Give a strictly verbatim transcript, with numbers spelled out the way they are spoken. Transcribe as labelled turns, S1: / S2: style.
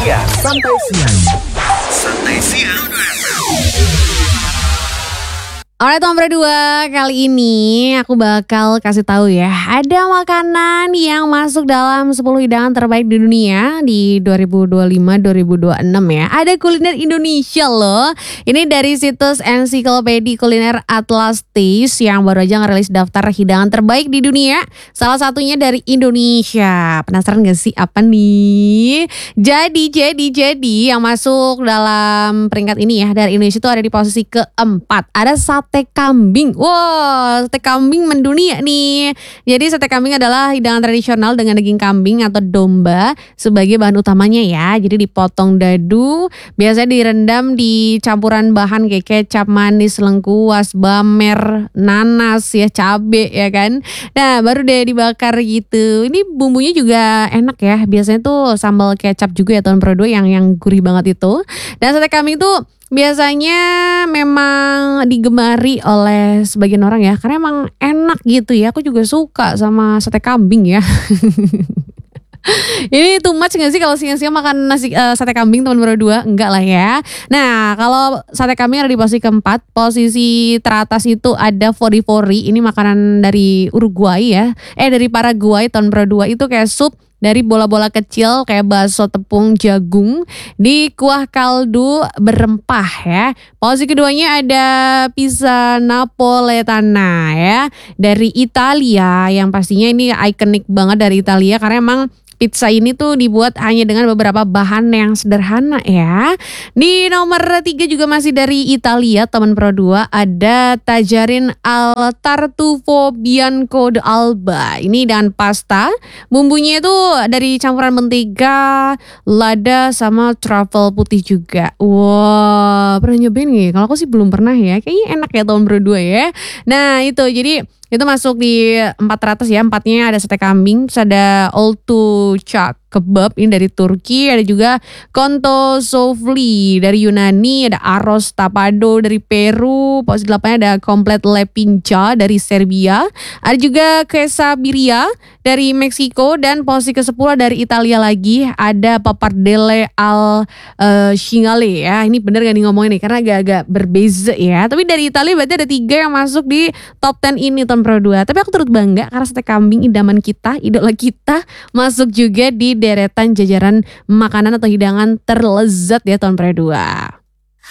S1: Ya, santai siang. Santai siang.
S2: Alright nomor dua, kali ini aku bakal kasih tahu ya, ada makanan yang masuk dalam sepuluh hidangan terbaik di dunia di dua ribu dua puluh lima dua ribu dua puluh enam ya. Ada kuliner Indonesia loh. Ini dari situs Ensiklopedia Kuliner Atlas Taste yang baru aja ngerilis daftar hidangan terbaik di dunia. Salah satunya dari Indonesia. Penasaran gak sih apa nih? Jadi, jadi, jadi yang masuk dalam peringkat ini ya dari Indonesia itu ada di posisi keempat. Ada sate Sate kambing. Wow, sate kambing mendunia nih. Jadi sate kambing adalah hidangan tradisional dengan daging kambing atau domba sebagai bahan utamanya ya. Jadi dipotong dadu, biasanya direndam di campuran bahan kayak kecap manis, lengkuas, bamer, nanas ya, cabe ya kan. Nah, baru deh dibakar gitu. Ini bumbunya juga enak ya. Biasanya tuh sambal kecap juga ya tahun Pro dua yang yang gurih banget itu. Dan sate kambing tuh biasanya memang digemari oleh sebagian orang ya, karena emang enak gitu ya. Aku juga suka sama sate kambing ya. Ini too much gak sih kalau siang-siang makan nasi uh, sate kambing teman Pro dua? Enggak lah ya. Nah, kalau sate kambing ada di posisi keempat. Posisi teratas itu ada fori-fori. Ini makanan dari Uruguay ya. Eh dari Paraguay tahun Pro dua. Itu kayak sup dari bola-bola kecil kayak bakso tepung jagung di kuah kaldu berempah ya. Posisi keduanya ada pizza napoletana ya dari Italia, yang pastinya ini ikonik banget dari Italia karena emang pizza ini tuh dibuat hanya dengan beberapa bahan yang sederhana ya. Di nomor tiga juga masih dari Italia teman Pro dua, ada tajarin al tartufo bianco de Alba. Ini dengan pasta, bumbunya itu dari campuran mentega, lada sama truffle putih juga. Wow, pernah nyobain gak? Kalau aku sih belum pernah ya. Kayaknya enak ya teman Pro dua ya. Nah itu jadi itu masuk di empat ratus ya. Empatnya ada sate kambing, terus ada oltuchak kebab ini dari Turki, ada juga konto sofli dari Yunani, ada aros tapado dari Peru, posisi delapannya ada komplet lepinca dari Serbia, ada juga quesabiria dari Meksiko, dan posisi kesepuluh dari Italia lagi ada pappardelle al uh, shingale ya. Ini bener gak nih ngomongin nih karena agak-agak berbeza ya. Tapi dari Italia berarti ada tiga yang masuk di top sepuluh ini tahun Pro dua. Tapi aku turut bangga karena sate kambing idaman kita, idola kita, masuk juga di deretan jajaran makanan atau hidangan terlezat ya tahun Pro dua.